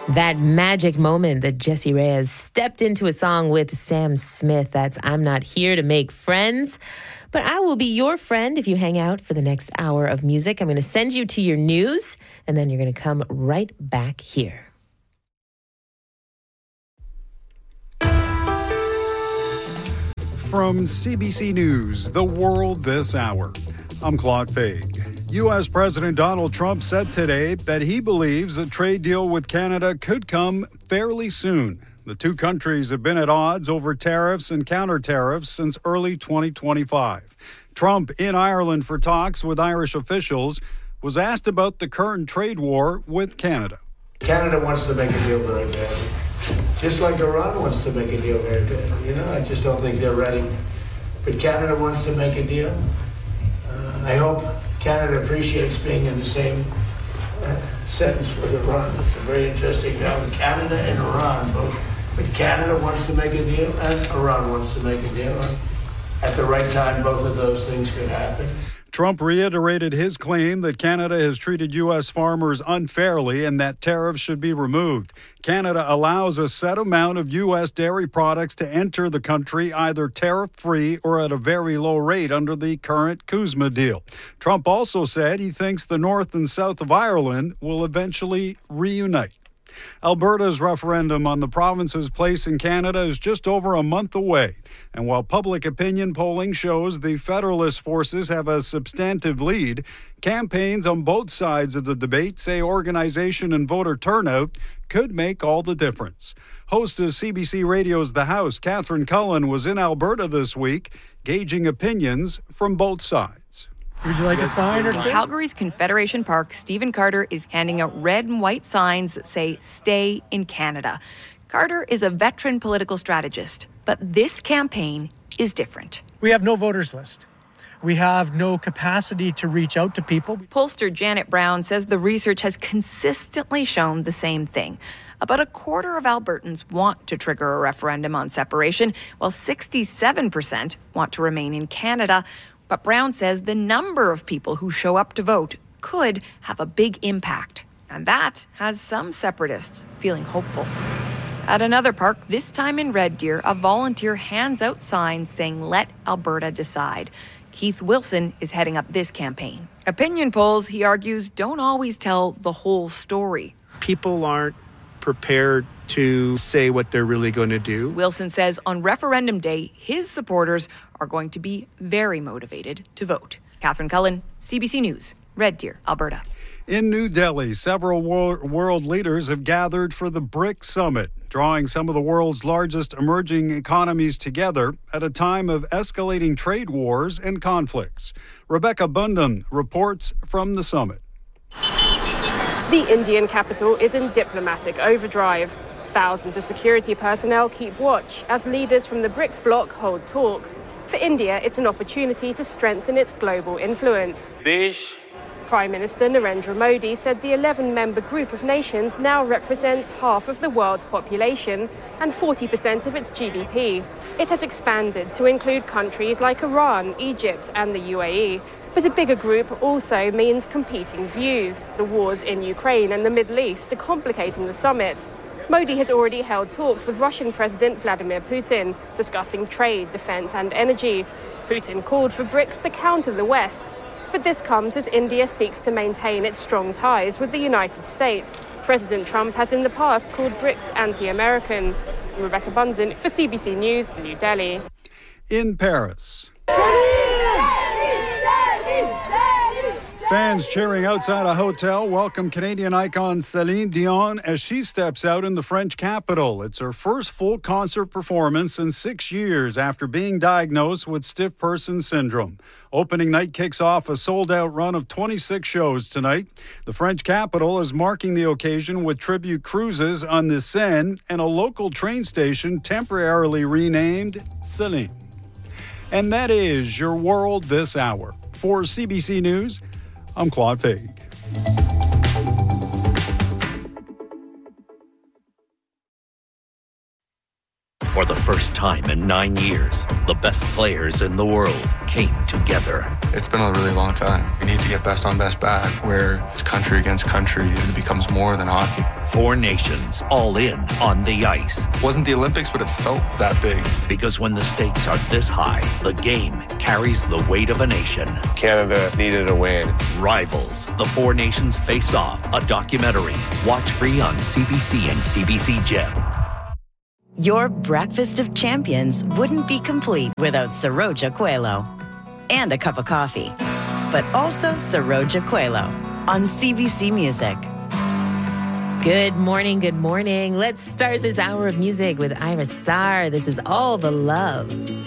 That magic moment that Jessie Reyez stepped into a song with Sam Smith. That's I'm Not Here to Make Friends, but I will be your friend if you hang out for the next hour of music. I'm going to send you to your news, and then you're going to come right back here. From CBC News, The World This Hour, I'm Claude Faig. U.S. President Donald Trump said today that he believes a trade deal with Canada could come fairly soon. The two countries have been at odds over tariffs and counter-tariffs since early 2025. Trump, in Ireland for talks with Irish officials, was asked about the current trade war with Canada. Canada wants to make a deal very badly, just like Iran wants to make a deal very badly. I just don't think they're ready. But Canada wants to make a deal. I hope Canada appreciates being in the same sentence with Iran. It's a very interesting now. Canada and Iran both. But Canada wants to make a deal and Iran wants to make a deal. At the right time, both of those things could happen. Trump reiterated his claim that Canada has treated U.S. farmers unfairly and that tariffs should be removed. Canada allows a set amount of U.S. dairy products to enter the country either tariff-free or at a very low rate under the current CUSMA deal. Trump also said he thinks the north and south of Ireland will eventually reunite. Alberta's referendum on the province's place in Canada is just over a month away. And while public opinion polling shows the Federalist forces have a substantive lead, campaigns on both sides of the debate say organization and voter turnout could make all the difference. Host of CBC Radio's The House, Catherine Cullen, was in Alberta this week, gauging opinions from both sides. Would you like a sign or In two? Calgary's Confederation Park, Stephen Carter is handing out red and white signs that say, "Stay in Canada." Carter is a veteran political strategist, but this campaign is different. We have no voters list. We have no capacity to reach out to people. Pollster Janet Brown says the research has consistently shown the same thing. About a quarter of Albertans want to trigger a referendum on separation, while 67% want to remain in Canada. But Brown says the number of people who show up to vote could have a big impact. And that has some separatists feeling hopeful. At another park, this time in Red Deer, a volunteer hands out signs saying, "Let Alberta decide." Keith Wilson is heading up this campaign. Opinion polls, he argues, don't always tell the whole story. People aren't prepared to say what they're really going to do. Wilson says on referendum day, his supporters are going to be very motivated to vote. Catherine Cullen, CBC News, Red Deer, Alberta. In New Delhi, several world leaders have gathered for the BRICS Summit, drawing some of the world's largest emerging economies together at a time of escalating trade wars and conflicts. Rebecca Bundan reports from the summit. The Indian capital is in diplomatic overdrive. Thousands of security personnel keep watch as leaders from the BRICS bloc hold talks. For India, it's an opportunity to strengthen its global influence. Prime Minister Narendra Modi said the 11-member group of nations now represents half of the world's population and 40% of its GDP. It has expanded to include countries like Iran, Egypt, and the UAE. But a bigger group also means competing views. The wars in Ukraine and the Middle East are complicating the summit. Modi has already held talks with Russian President Vladimir Putin, discussing trade, defense, and energy. Putin called for BRICS to counter the West. But this comes as India seeks to maintain its strong ties with the United States. President Trump has in the past called BRICS anti-American. Rebecca Bundan for CBC News, New Delhi. In Paris, fans cheering outside a hotel welcome Canadian icon Celine Dion as she steps out in the French capital. It's her first full concert performance in 6 years after being diagnosed with stiff person syndrome. Opening night kicks off a sold-out run of 26 shows tonight. The French capital is marking the occasion with tribute cruises on the Seine and a local train station temporarily renamed Celine. And that is your World This Hour. For CBC News, I'm Claude Faig. For the first time in 9 years, the best players in the world came together. It's been a really long time. We need to get best on best back, where it's country against country and it becomes more than hockey. 4 nations all in on the ice. It wasn't the Olympics, but it felt that big. Because when the stakes are this high, the game carries the weight of a nation. Canada needed a win. Rivals, the 4 nations face off, a documentary. Watch free on CBC and CBC Gem. Your breakfast of champions wouldn't be complete without Saroja Quailo. And a cup of coffee. But also Saroja Quailo on CBC Music. Good morning, good morning. Let's start this hour of music with Ira Starr. This is All the Love.